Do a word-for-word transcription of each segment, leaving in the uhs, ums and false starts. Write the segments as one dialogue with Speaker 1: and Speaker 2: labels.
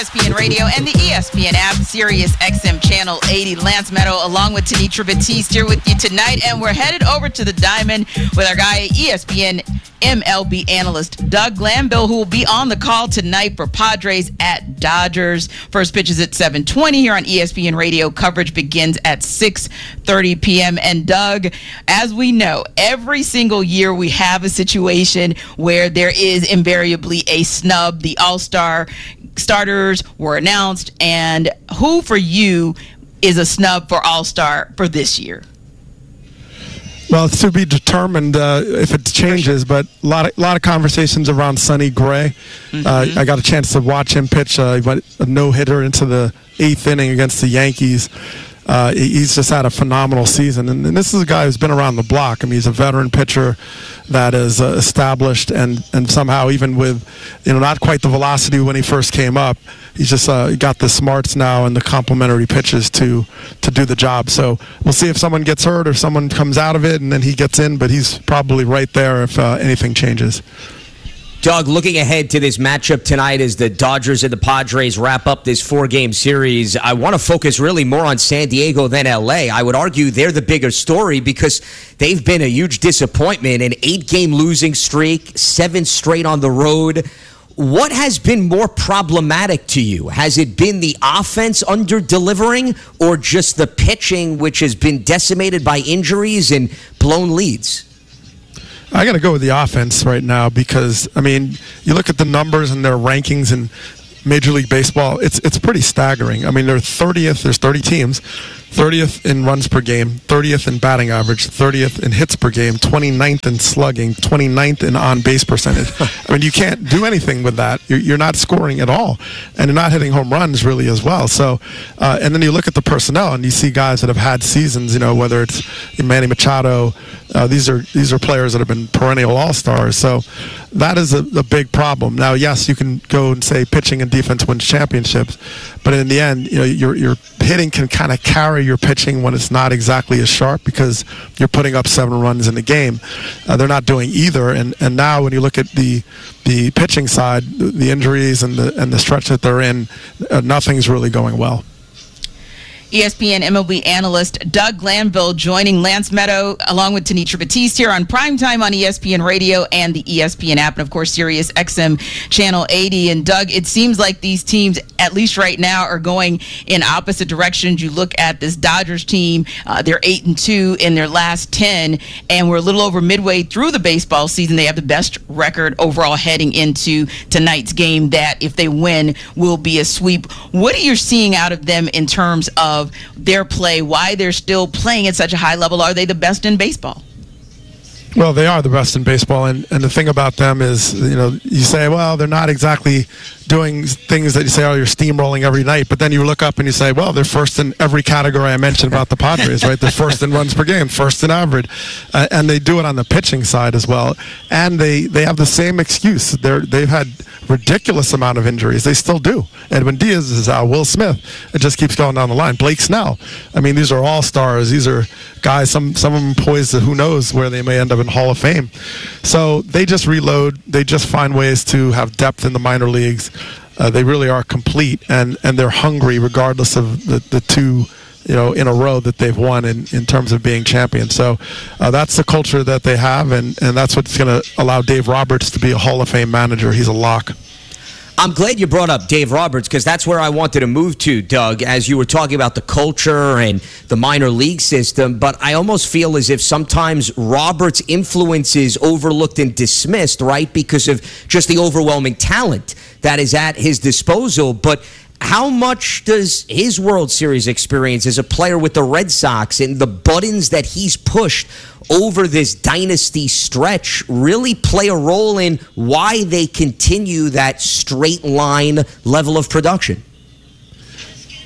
Speaker 1: E S P N Radio and the E S P N app, Sirius X M Channel eighty. Lance Meadow along with Tenitra Batiste here with you tonight, and we're headed over to the Diamond with our guy, E S P N M L B analyst Doug Glanville, who will be on the call tonight for Padres at Dodgers. First pitch is at seven twenty here on E S P N Radio. Coverage begins at six thirty p.m. And Doug, as we know, every single year we have a situation where there is invariably a snub. The All-Star starters were announced, and who for you is a snub for All-Star for this year?
Speaker 2: Well, it's to be determined uh, if it changes, but a lot of, lot of conversations around Sonny Gray. Mm-hmm. Uh, I got a chance to watch him pitch uh, he went a no-hitter into the eighth inning against the Yankees. Uh, he's just had a phenomenal season, and, and this is a guy who's been around the block. I mean, he's a veteran pitcher that is uh, established, and, and somehow even with, you know, not quite the velocity when he first came up, he's just uh, got the smarts now and the complementary pitches to to do the job. So we'll see if someone gets hurt or someone comes out of it and then he gets in, but he's probably right there if uh, anything changes.
Speaker 3: Doug, looking ahead to this matchup tonight as the Dodgers and the Padres wrap up this four-game series, I want to focus really more on San Diego than L A. I would argue they're the bigger story because they've been a huge disappointment, an eight-game losing streak, seven straight on the road. What has been more problematic to you? Has it been the offense under-delivering or just the pitching, which has been decimated by injuries and blown leads?
Speaker 2: I got to go with the offense right now because, I mean, you look at the numbers and their rankings in Major League Baseball, it's it's pretty staggering. I mean, they're thirtieth, there's thirty teams, thirtieth in runs per game, thirtieth in batting average, thirtieth in hits per game, twenty-ninth in slugging, twenty-ninth in on-base percentage. I mean, you can't do anything with that. You're, you're not scoring at all, and you're not hitting home runs really as well. So, uh, and then you look at the personnel, and you see guys that have had seasons, you know, whether it's Manny Machado, uh, these are these are players that have been perennial all-stars. So that is a, a big problem. Now, yes, you can go and say pitching and defense wins championships, but in the end, you know, your your hitting can kind of carry your pitching when it's not exactly as sharp because you're putting up seven runs in the game. Uh, they're not doing either, and and now when you look at the the pitching side, the, the injuries and the and the stretch that they're in, uh, nothing's really going well.
Speaker 1: E S P N M L B analyst Doug Glanville joining Lance Meadow along with Tenitra Batiste here on Primetime on E S P N Radio and the E S P N app, and of course Sirius X M Channel eighty. And Doug, it seems like these teams, at least right now, are going in opposite directions. You look at this Dodgers team, uh, they're eight and two in their last ten, and we're a little over midway through the baseball season. They have the best record overall heading into tonight's game that, if they win, will be a sweep. What are you seeing out of them in terms of their play, why they're still playing at such a high level? Are they the best in baseball?
Speaker 2: Well, they are the best in baseball, and, and the thing about them is, you know, you say, well, they're not exactly doing things that you say, oh, you're steamrolling every night, but then you look up and you say, well, they're first in every category I mentioned about the Padres, right? They're first in runs per game, first in average, uh, and they do it on the pitching side as well, and they, they have the same excuse. They're, they've had ridiculous amount of injuries. They still do. Edwin Diaz is out. Will Smith. It just keeps going down the line. Blake Snell. I mean, these are all stars. These are guys, some, some of them poised to who knows where they may end up in Hall of Fame. So they just reload. They just find ways to have depth in the minor leagues. Uh, they really are complete, and, and they're hungry regardless of the, the two, you know, in a row that they've won in, in terms of being champions. So uh, that's the culture that they have, and, and that's what's going to allow Dave Roberts to be a Hall of Fame manager. He's a lock.
Speaker 3: I'm glad you brought up Dave Roberts because that's where I wanted to move to, Doug, as you were talking about the culture and the minor league system. But I almost feel as if sometimes Roberts' influence is overlooked and dismissed, right, because of just the overwhelming talent that is at his disposal. But how much does his World Series experience as a player with the Red Sox and the buttons that he's pushed over this dynasty stretch really play a role in why they continue that straight line level of production?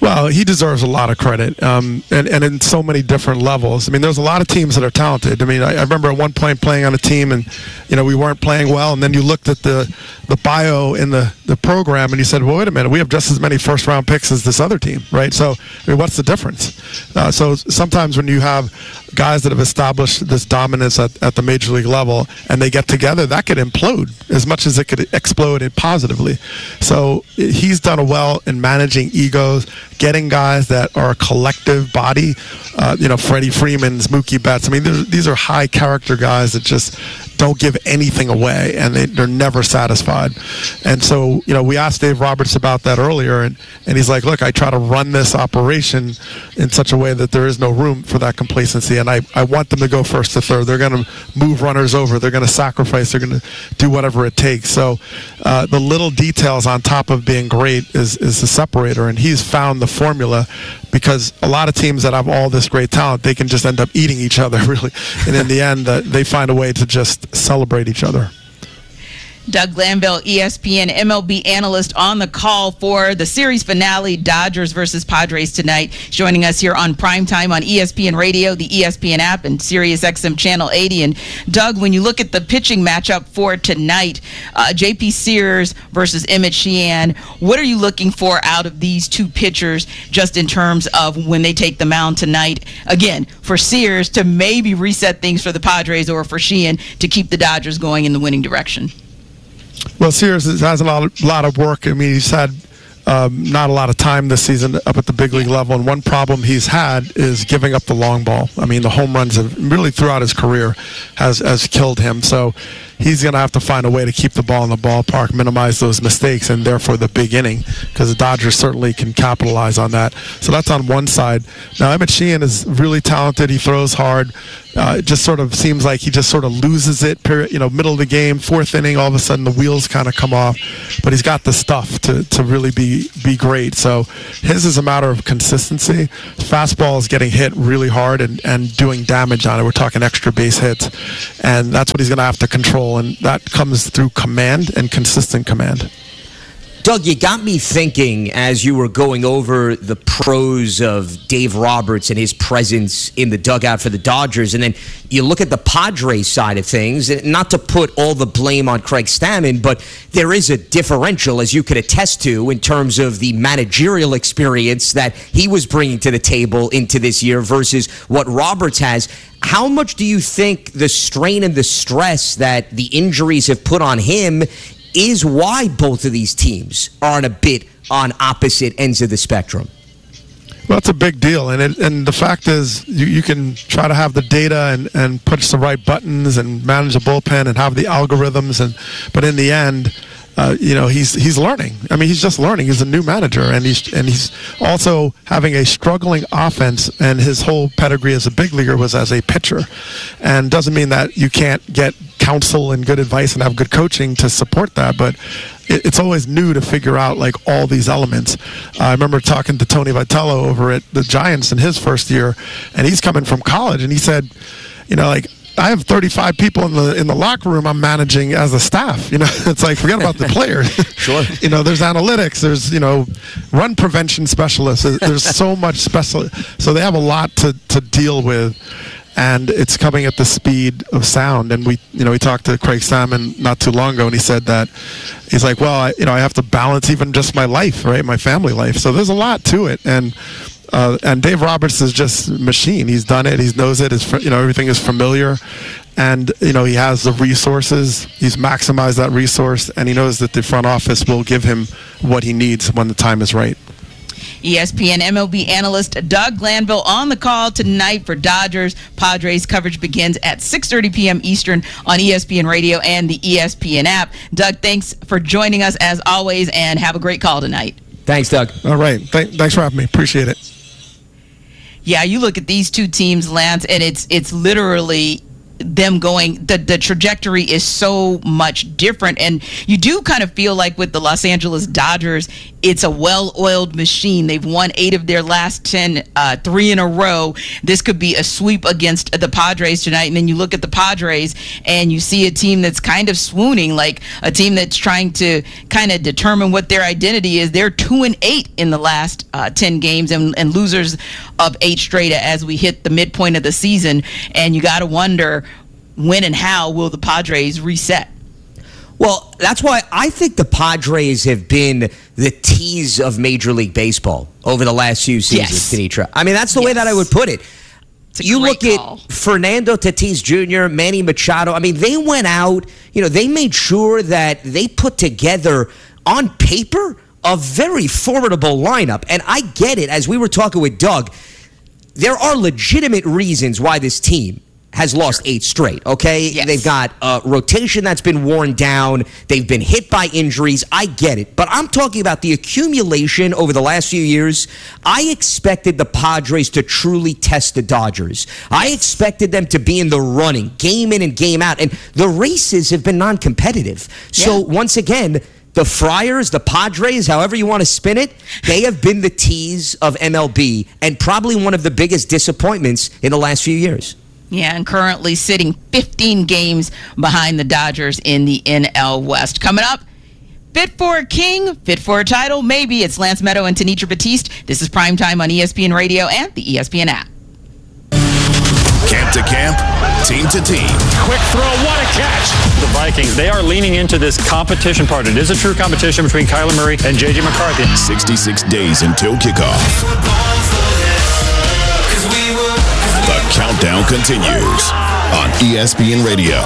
Speaker 2: Well, he deserves a lot of credit, um, and, and in so many different levels. I mean, there's a lot of teams that are talented. I mean, I, I remember at one point playing on a team, and you know we weren't playing well, and then you looked at the, the bio in the, the program, and you said, well, wait a minute, we have just as many first-round picks as this other team, right? So, I mean, what's the difference? Uh, so sometimes when you have guys that have established this dominance at, at the major league level, and they get together, that could implode as much as it could explode it positively. So he's done well in managing egos, getting guys that are a collective body, uh, you know, Freddie Freeman's, Mookie Betts. I mean, these are high character guys that just don't give anything away, and they, they're never satisfied. And so, you know, we asked Dave Roberts about that earlier, and, and he's like, look, I try to run this operation in such a way that there is no room for that complacency, and I, I want them to go first to third. They're going to move runners over. They're going to sacrifice. They're going to do whatever it takes. So uh, the little details on top of being great is, is the separator, and he's found the formula, because a lot of teams that have all this great talent, they can just end up eating each other, really. And in the end, uh, they find a way to just celebrate each other.
Speaker 1: Doug Glanville, E S P N M L B analyst, on the call for the series finale, Dodgers versus Padres tonight, joining us here on Primetime on E S P N Radio, the E S P N app, and Sirius X M Channel eighty. And Doug, when you look at the pitching matchup for tonight, uh, J P Sears versus Emmett Sheehan, what are you looking for out of these two pitchers just in terms of when they take the mound tonight? Again, for Sears to maybe reset things for the Padres, or for Sheehan to keep the Dodgers going in the winning direction?
Speaker 2: Well, Sears has a lot of, lot of work. I mean, he's had um, not a lot of time this season up at the big league level, and one problem he's had is giving up the long ball. I mean, the home runs have really throughout his career has, has killed him. So he's going to have to find a way to keep the ball in the ballpark, minimize those mistakes, and therefore the big inning, because the Dodgers certainly can capitalize on that. So that's on one side. Now, Emmett Sheehan is really talented. He throws hard. Uh, it just sort of seems like he just sort of loses it, period, you know, middle of the game, fourth inning, all of a sudden the wheels kind of come off. But he's got the stuff to, to really be, be great. So his is a matter of consistency. Fastball is getting hit really hard and, and doing damage on it. We're talking extra base hits. And that's what he's going to have to control. And that comes through command and consistent command.
Speaker 3: Doug, you got me thinking as you were going over the pros of Dave Roberts and his presence in the dugout for the Dodgers, and then you look at the Padres side of things, and not to put all the blame on Craig Stammen, but there is a differential, as you could attest to, in terms of the managerial experience that he was bringing to the table into this year versus what Roberts has. How much do you think the strain and the stress that the injuries have put on him is why both of these teams are on a bit on opposite ends of the spectrum?
Speaker 2: Well, it's a big deal, and it, and the fact is, you, you can try to have the data and, and push the right buttons and manage the bullpen and have the algorithms, and but in the end, uh, you know, he's he's learning. I mean, he's just learning. He's a new manager, and he's and he's also having a struggling offense. And his whole pedigree as a big leaguer was as a pitcher, and doesn't mean that you can't get counsel and good advice and have good coaching to support that, but it, it's always new to figure out like all these elements. Uh, I remember talking to Tony Vitello over at the Giants in his first year, and he's coming from college, and he said, you know, like, I have thirty-five people in the in the locker room I'm managing as a staff. You know, it's like, forget about the players.
Speaker 3: Sure.
Speaker 2: You know, there's analytics, there's, you know, run prevention specialists. There's so much special. So they have a lot to, to deal with, and it's coming at the speed of sound. And we, you know, we talked to Craig Stammen not too long ago, and he said that he's like, well, I, you know, I have to balance even just my life, right, my family life. So there's a lot to it, and. Uh, and Dave Roberts is just a machine. He's done it. He knows it. It's, you know, everything is familiar, and you know he has the resources. He's maximized that resource, and he knows that the front office will give him what he needs when the time is right.
Speaker 1: E S P N M L B analyst Doug Glanville on the call tonight for Dodgers Padres. Coverage begins at six thirty p.m. Eastern on E S P N Radio and the E S P N app. Doug, thanks for joining us as always, and have a great call tonight.
Speaker 3: Thanks, Doug.
Speaker 2: All right. Th- thanks for having me. Appreciate it.
Speaker 1: Yeah, you look at these two teams, Lance, and it's it's literally them going, the, the trajectory is so much different. And you do kind of feel like with the Los Angeles Dodgers, it's a well-oiled machine. They've won eight of their last ten, uh, three in a row. This could be a sweep against the Padres tonight. And then you look at the Padres and you see a team that's kind of swooning, like a team that's trying to kind of determine what their identity is. They're two and eight in the last uh, ten games and, and losers of eight straight as we hit the midpoint of the season. And you got to wonder, when and how will the Padres reset?
Speaker 3: Well, that's why I think the Padres have been the tease of Major League Baseball over the last few seasons,
Speaker 1: yes.
Speaker 3: Kenitra. I mean, that's the yes. way that I would put it. You look call. at Fernando Tatis Junior, Manny Machado. I mean, they went out, you know, they made sure that they put together on paper a very formidable lineup. And I get it, as we were talking with Doug, there are legitimate reasons why this team has lost eight straight, okay?
Speaker 1: Yes.
Speaker 3: They've got a rotation that's been worn down. They've been hit by injuries. I get it. But I'm talking about the accumulation over the last few years. I expected the Padres to truly test the Dodgers. I expected them to be in the running, game in and game out. And the races have been non-competitive. So yeah. once again, the Friars, the Padres, however you want to spin it, they have been the tease of M L B and probably one of the biggest disappointments in the last few years.
Speaker 1: Yeah, and currently sitting fifteen games behind the Dodgers in the N L West. Coming up, fit for a king, fit for a title, maybe. It's Lance Meadow and Tanitra Batiste. This is Primetime on E S P N Radio and the E S P N app.
Speaker 4: Camp to camp, team to team.
Speaker 5: Quick throw, what a catch. The Vikings, they are leaning into this competition part. It is a true competition between Kyler Murray and J J McCarthy.
Speaker 4: sixty-six days until kickoff. The countdown continues on E S P N Radio.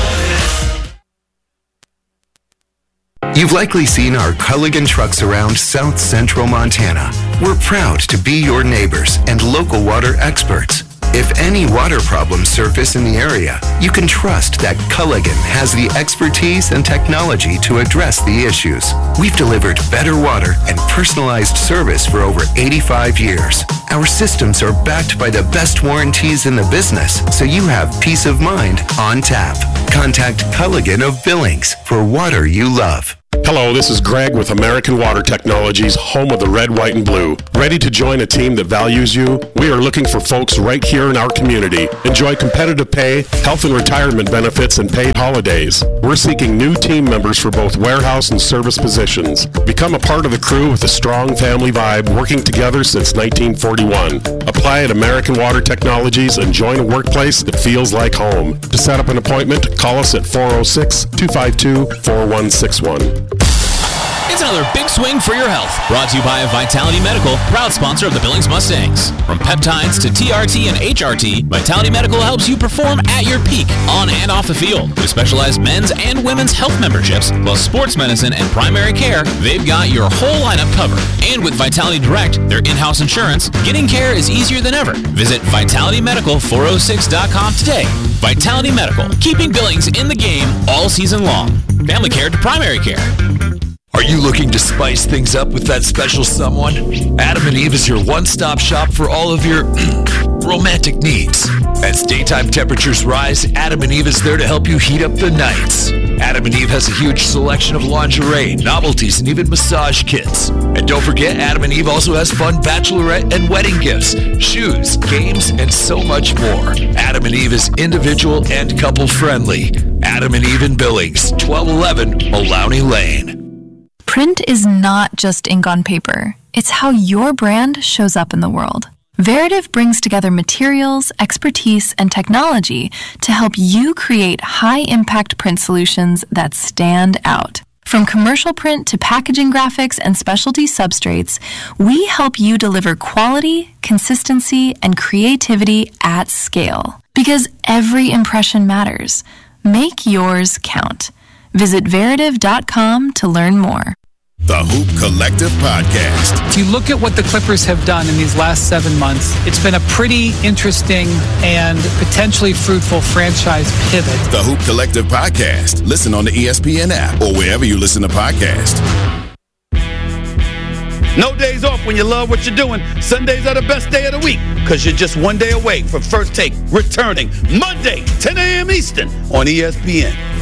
Speaker 6: You've likely seen our Culligan trucks around South Central Montana. We're proud to be your neighbors and local water experts. If any water problems surface in the area, you can trust that Culligan has the expertise and technology to address the issues. We've delivered better water and personalized service for over eighty-five years. Our systems are backed by the best warranties in the business, so you have peace of mind on tap. Contact Culligan of Billings for water you love.
Speaker 7: Hello, this is Greg with American Water Technologies, home of the red, white, and blue. Ready to join a team that values you? We are looking for folks right here in our community. Enjoy competitive pay, health and retirement benefits, and paid holidays. We're seeking new team members for both warehouse and service positions. Become a part of the crew with a strong family vibe, working together since nineteen forty-one. Apply at American Water Technologies and join a workplace that feels like home. To set up an appointment, call us at four oh six, two five two, four one six one.
Speaker 8: It's another big swing for your health. Brought to you by Vitality Medical, proud sponsor of the Billings Mustangs. From peptides to T R T and H R T, Vitality Medical helps you perform at your peak, on and off the field. With specialized men's and women's health memberships, plus sports medicine and primary care, they've got your whole lineup covered. And with Vitality Direct, their in-house insurance, getting care is easier than ever. Visit vitality medical four oh six dot com today. Vitality Medical, keeping Billings in the game all season long. Family care to primary care.
Speaker 9: Are you looking to spice things up with that special someone? Adam and Eve is your one-stop shop for all of your romantic needs. As daytime temperatures rise, Adam and Eve is there to help you heat up the nights. Adam and Eve has a huge selection of lingerie, novelties, and even massage kits. And don't forget, Adam and Eve also has fun bachelorette and wedding gifts, shoes, games, and so much more. Adam and Eve is individual and couple-friendly. Adam and Eve in Billings, twelve eleven Maloney Lane.
Speaker 10: Print is not just ink on paper. It's how your brand shows up in the world. Veritiv brings together materials, expertise, and technology to help you create high-impact print solutions that stand out. From commercial print to packaging graphics and specialty substrates, we help you deliver quality, consistency, and creativity at scale. Because every impression matters. Make yours count. Visit Veritiv dot com to learn more.
Speaker 4: The Hoop Collective Podcast.
Speaker 11: If you look at what the Clippers have done in these last seven months, it's been a pretty interesting and potentially fruitful franchise pivot.
Speaker 4: The Hoop Collective Podcast. Listen on the E S P N app or wherever you listen to podcasts.
Speaker 12: No days off when you love what you're doing. Sundays are the best day of the week because you're just one day away from First Take returning Monday, ten a.m. Eastern on E S P N.